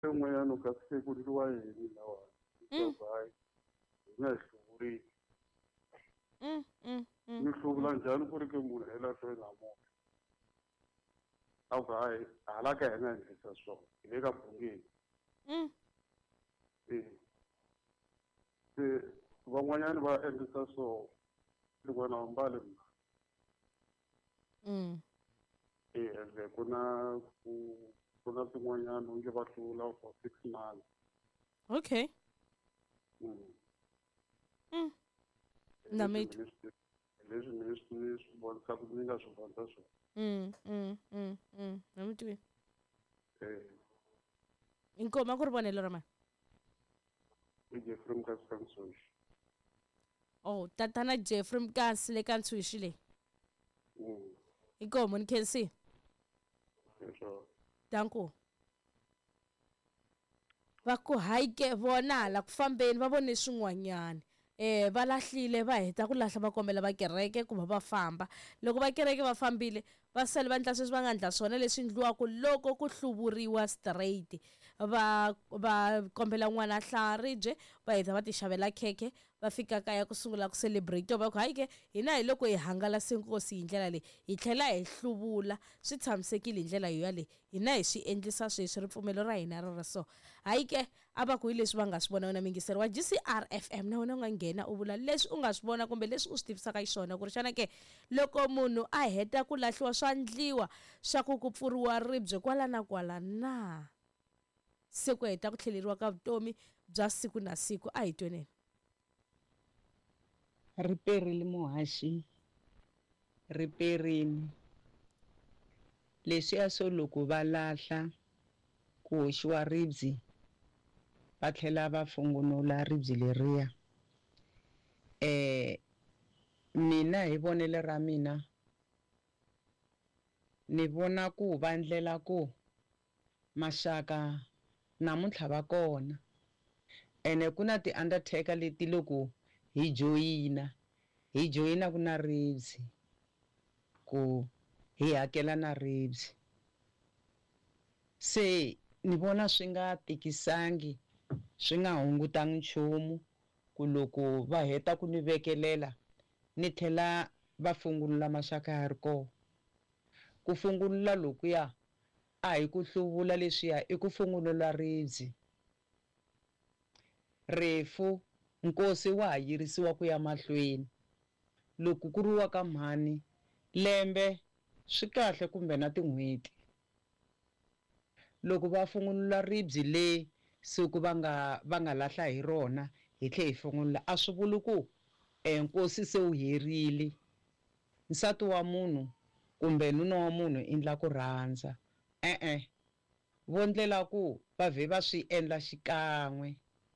en'wanyana u ka sekuriwa yini lawa hayi hi nga hi hluvuriki ni hluvula njhani ku ri ke munhu hela hlweni ha mona a ku hayi hala ka hina endlisa swona hi le ka bungeni se van'wanyana va endlisa so loko wena u mbale ende ku na swin'wanyana onge va hlula for 6 months. Okay. Na mate. Leswi ni swi vonisaka ni nga swi vonisa swona. Na mutwi. Inkomo ku ri vonelo ra mani? Jeffrey Mkasi Kantshuxi. Oh, tatana Jeffrey Mkasi le Kantshuxi le. Inkomo ni khensi. Sure. Danko. Va ku haike vona la ku fambeni va vone swin'wanyana va lahlile va heta ku lahla va kombela va kereke ku va famba loko va kereke va fambile va sele va ndla sweswi va nga ndla swona leswi ndliwaka loko ku hluvuriwa straight va kombela n'wana hlaribye va heta va ti xavela khekhe va fika kaya ku sungula ku celebrate va ku hayi hina hi loko hi hangalase nkosi hi ndlela leyi hi tlhela hi hluvula swi tshamisekile hi ndlela yo yaleyi hina hi swi endlisa sweswi ripfumelo ra hina ri so hayi a va ku hi leswi va nga swi vona wena mingiseri wa GCR FM na wena u nga nghena u vula leswi u nga swi vona kumbe leswi u swi tivisaka xiswona ku ri xana ke loko munhu a heta ku lahliwa swa ndliwa swa ku pfuriwa ribye kwala na kwala na se ku heta ku tlheleriwa ka vutomi bya siku na siku a hi tweneni riperile muhaxi riperini leswi a swo loko va lahla ku hoxiwa ribye va tlhela va fungunula ribye leriya mina hi vonele ra mina ni vona ku va ndlela ku maxaka namuntlha va kona ene ku na ti-undertaker leti loko hi joyina ku na ribye ku hi hakela na ribye se ni vona swi nga tikisangi swi nga hungutangi nchumu ku loko va heta ku ni vekelela ni tlhela va fungula maxaka ya ri kona ku fungula lokuya a hi ku hluvula leswiya i ku fungula ribye rifu nkosi wa ha yirisiwa ku ya mahlweni loko ku riwa ka mhani lembe swi kahle kumbe na tin'hweti loko va fungula ribye le siku va nga lahla hi rona hi tlhe hi fungula a swi vuli ku nkosi se wu herile nsati wa munhu kumbe nuna wa munhu i ndla ku rhandza vo ndlela ku va vhe va swi endla xikan'we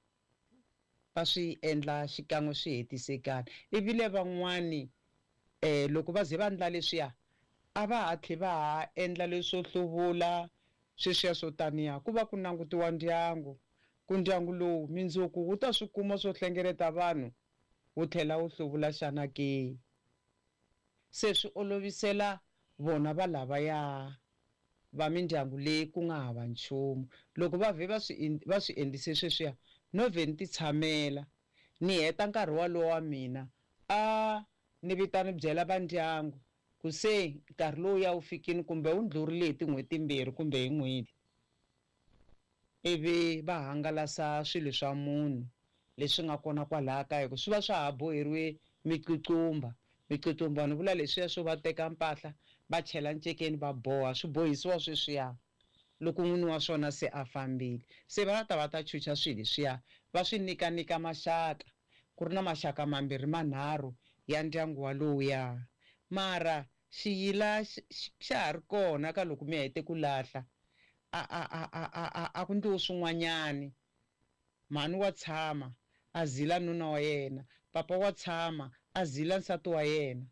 swi hetisekana ivile van'wani loko va ze va ndla leswiya a va ha tlhe va ha endla leswo hluvula sweswiya swo taniya ku va ku langutiwa ndyangu ku ndyangu lowu mindzuku wu ta swi kuma swo hlengeleta vanhu wu tlhela wu hluvula xana ke se swi olovisela vona va lavaya va mindyangu leyi ku nga hava nchumu loko va vhe va swi endlise sweswiya no vhe ni ti tshamela ni heta nkarhi walowo wa mina ni vita ni byela va ndyangu ku se nkarhi lowu ya wu fikini kumbe wu ndlurile hi tin'hweti 2 kumbe hi n'hweti ivi va hangalasa swilo swa munhu leswi nga kona kwalaha kaya ku swi va swa ha boheriwe miququmba ni vula leswiya swo va teka mpahla va chela ncekeni va boha swi bohisiwa sweswiya loko n'wini wa swona se a fambile se va ta chucha swilo leswiya va swi nyika maxaka ku ri na maxaka 2 manharhu ya ndyangu walowuya mara xiyila xa ha ri kona ka loko mi hete ku lahla a ku ndliwi swin'wanyani mhani wa tshama a zila nuna wa yena papa wa tshama a zila nsati wa yena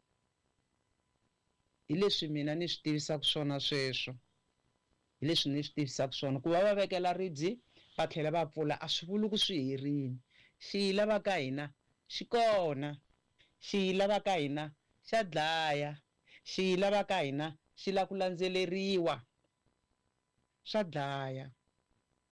hi leswi mina ni swi tivisaka swona sweswo hi leswi ni swi tivisaka swona ku va vekela ribye va tlhela va pfula a swi vuli ku swi herile xiyila va ka hina xi kona xiyila va ka hina xa dlaya xiyila va ka hina xi la ku landzeleriwa swa dlaya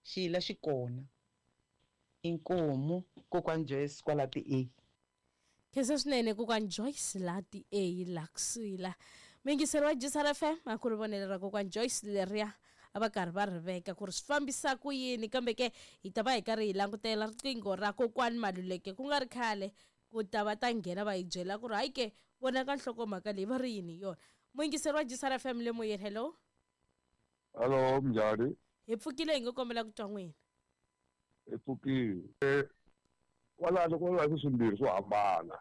xiyila xi kona inkomu kokwani Joyce kwala ti-A. khensa swinene kokwani Joyce la ti-A la kusuhi la mingiseri wa Jisara FM a ku ri vonelo ra kokwani Joyce leriya a va karhi va ri veka ku ri swi fambisa ku yini kambe ke hi ta va hi karhi hi langutela riqingho ra kokwani Maluleke ku nga ri khale ku ta va ta nghena va hi byela ku ri hayi ke vona ka nhlokomhaka leyi va ri yini yona muyingiseri wa Jisara FM le moyeni hello Hello, Mjadi. hi pfukile hi nga kombela ku twa n'wina Hi pfukile. Kwalano ku na swimbirhi swo hambana.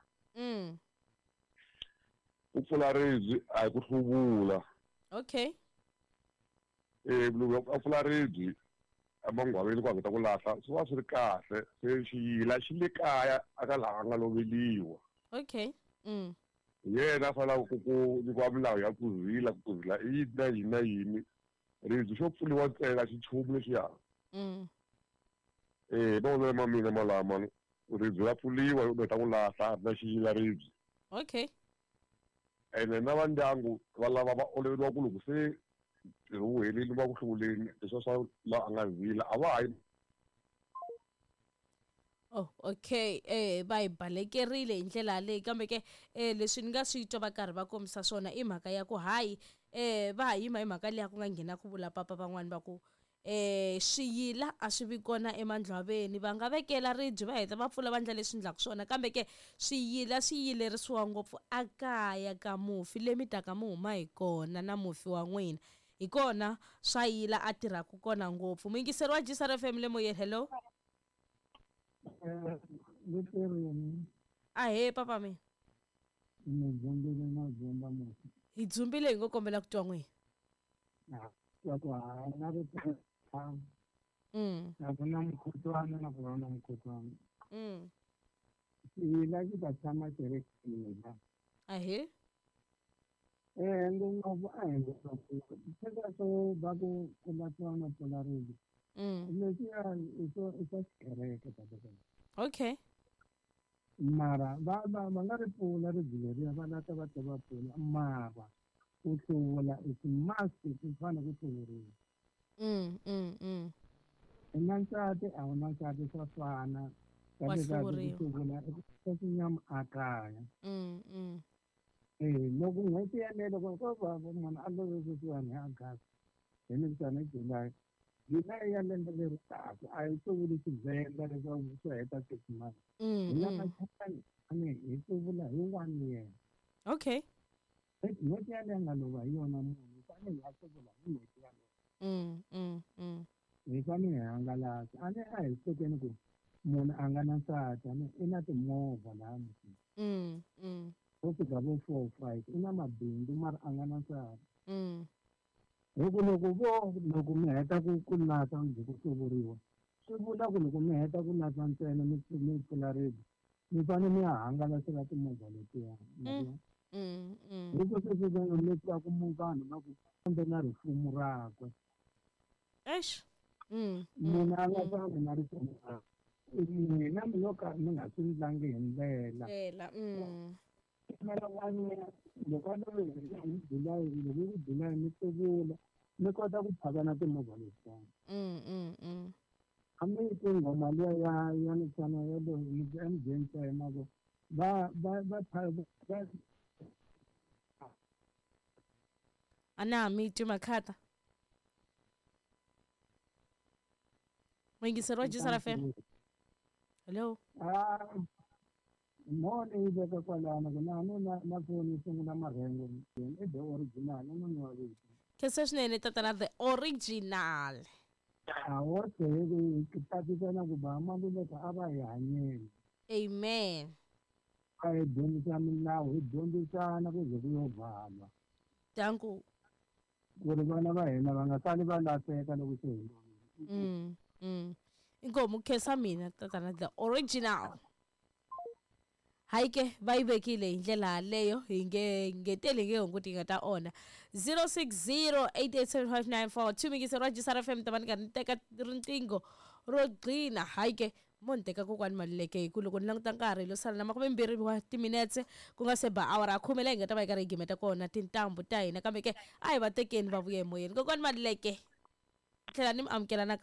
Ku pfula ribye a hi ku hluvula. okay Loko a pfula ribye emangwaveni ku hangeta ku lahla swi va swi ri kahle se xiyila xi le kaya aka laha a nga loveliwa. okay Yena a faneleke ku nyikiwa milawu ya ku zila i yini na yini na yini. Ribye xo pfuliwa ntsena xinchumu lexiya. Mavonelo ma mina malama ribye ra pfuliwa u ta ku lahla na xiyila ribye. okay Ene na va ndyangu va lava va oleriwa ku loko se ntirho wu helini va ku hluvuleni leswiya swa la a nga zila a va ha yi. oh okay va hi balekerile hi ndlela leyi kambe ke leswi ni nga swi twa va karhi va kombisa swona i mhaka ya ku hayi va ha yima hi mhaka leya ku nga nghena ku vula papa van'wani va ku swiyila a swi vi kona emandlwaveni va nga vekela ribye va heta va pfula vandla leswi endlaka swona kambe ke swiyila swi yilerisiwa ngopfu a kaya ka mufi le mi taka mi huma hi kona na mufi wa n'wina hi kona swa yila a tirhaka kona ngopfu muyingiseri wa Jisara FM le moyeni hello he papa mina hi dzumbile hi ngo kombela ku twa n'wina na mukhutlwana na ku na mukhutlwana xiyila xi ta tshama xi ri xiyila ngopfu a hi tshika swo va ku lahliwa na pfula ribye leswiya i swa xikereke okay mara va nga ri pfula ribye leriya va lata va ta va pfula mara ku hluvula i must ku fane ku hluvuriwa na nsati a wu na nsati swa fana hluvuriwa ku hluvula i xinyama a kaya loko n'hweti yaleyo loko ko va munhu a lovisiwani hi August hi nimitana hi July ya lembe leri taka a hi hluvuli Xivenda leswaku swi heta 6 months hi na machakani hi hluvula hi 1 year okay n'hweti yaleyo nga lova hi yona munhu fane hi ya hluvula hi n'hweti yaleyo hi fane hi hangalasa a hi hlekeni ku munhu a nga na nsati i na timovha laha misini vo fika vo 4 5 i na mabindzu mara a nga na nsati hi ku loko mi heta ku lahla njhe ku hluvuriwa swi vula ku loko mi heta ku lahla ntsena mi pfula ribye mi fane mi ya hangalasela timovha letiyani hi ku se fikanga mi twa ku vanhu va ku kambe na rifumo rakwe mina a nga fambi na rifumo rakwe mina mi yo ka mi nga swi ndlangi hi ndlela mara wani loko a lovile hi July loko hi July mi hluvula mi kota ku phaka na timovha letiyani a mi yi tinghoma liya ya mitshana yaleyo embyeni ka hina vo va a na mi twi makhata muyingiseri wa Jisara FM hello mone yi veka kwalano ku na foni yi sungula marhengo i the original n'wini khensa swinene tatana the original a wo hi tatisana ku ba Maluleka a va hi hanyeni amen a hi dyondzisa milawu hi dyondzisana ku ze ku yo valwa danku ku ri vana va hina va nga sali va lahleka loko se hi inkomu khensa mina tatana the original hayi ke va yi vekile hi ndlela leyo hi ngeteli nge hunguti hi nga ta ona 060887594 miyingiseri wa Jisara FM ta va ni karhi ni teka riqingho ro gqina hayi ke mo ni teka kokwani Maluleke hi ku loko ni languta nkarhi lo sala na 20 wa timinetse ku nga se ba awara 10 leyi hi nga ta va hi karhi hi gimeta kona tintambu ta hina kambe ke a hi va tekeni va vuye emoyeni kokwani Maluleke tlhela ni mi amukelana